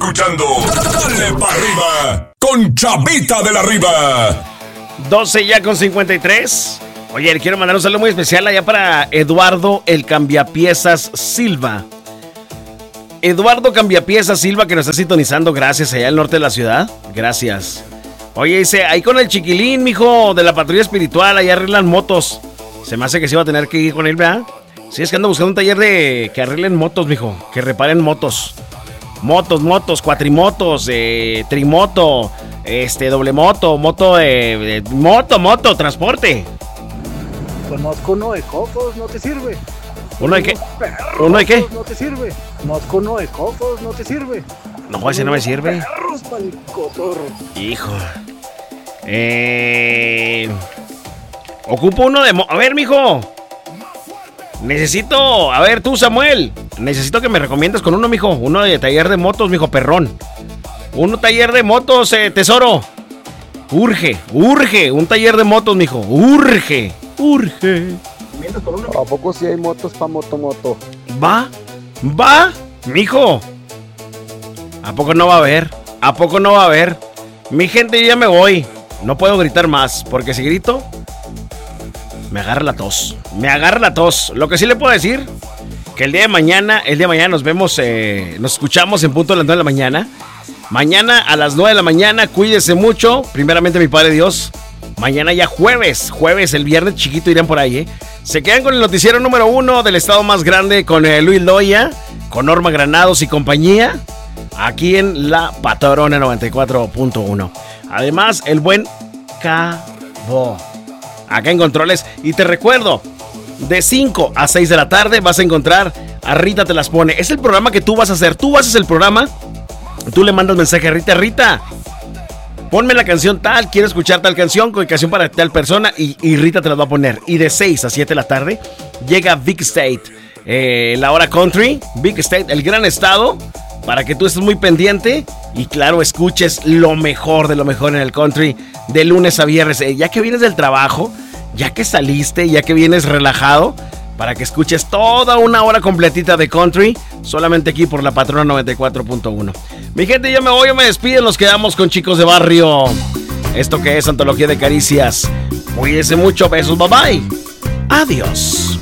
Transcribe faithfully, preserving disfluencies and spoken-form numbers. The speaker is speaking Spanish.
escuchando Dale pa' Arriba con Chavita de la Riva. doce ya con cincuenta y tres. Oye, le quiero mandar un saludo muy especial allá para Eduardo el Cambiapiezas Silva. Eduardo Cambiapiezas Silva, que nos está sintonizando, gracias, allá al norte de la ciudad. Gracias. Oye, dice, ahí con el chiquilín, mijo, de la patrulla espiritual, allá arreglan motos. Se me hace que se iba a tener que ir con él, ¿verdad? Sí, es que ando buscando un taller de que arreglen motos, mijo, que reparen motos. Motos, motos, cuatrimotos, eh, trimoto, este, doble moto, moto, eh, moto, moto, transporte. Conozco uno de cocos, no te sirve. ¿Uno de qué? Perros, ¿Uno de qué? No te sirve. Conozco uno de cocos, no te sirve. No, ese no me sirve. Perros pa'l cotorro. Hijo. Eh... Ocupo uno de... Mo- a ver, mijo. Necesito... A ver, tú, Samuel. Necesito que me recomiendes con uno, mijo. Uno de taller de motos, mijo, perrón. Uno taller de motos, eh, tesoro. Urge, urge. Un taller de motos, mijo. Urge, urge. ¿A poco sí hay motos pa' moto-moto? ¿Va? ¿Va? Mijo. ¿A poco no va a haber? ¿A poco no va a haber? Mi gente, yo ya me voy. No puedo gritar más, porque si grito, me agarra la tos. Me agarra la tos. Lo que sí le puedo decir, que el día de mañana, el día de mañana nos vemos, eh, nos escuchamos en punto de las nueve de la mañana. Mañana a las nueve de la mañana, cuídese mucho. Primeramente, mi Padre Dios. Mañana ya jueves, jueves, el viernes chiquito irán por ahí, ¿eh? Se quedan con el noticiero número uno del estado más grande con eh, Luis Loya, con Norma Granados y compañía, aquí en La Patrona noventa y cuatro punto uno. Además, el buen Cabo, acá en Controles. Y te recuerdo, de cinco a seis de la tarde vas a encontrar a Rita Te Las Pone. Es el programa que tú vas a hacer. Tú haces el programa, tú le mandas mensaje a Rita. Rita, ponme la canción tal, quiero escuchar tal canción, con canción para tal persona, y, y Rita te las va a poner. Y de seis a siete de la tarde llega Big State, eh, la hora country, Big State, el gran estado, para que tú estés muy pendiente y claro, escuches lo mejor de lo mejor en el country de lunes a viernes. Eh, ya que vienes del trabajo, ya que saliste, ya que vienes relajado, para que escuches toda una hora completita de country, solamente aquí por La Patrona noventa y cuatro punto uno. Mi gente, yo me voy, yo me despido, nos quedamos con Chicos de Barrio. Esto que es Antología de Caricias. Cuídense mucho, besos, bye bye. Adiós.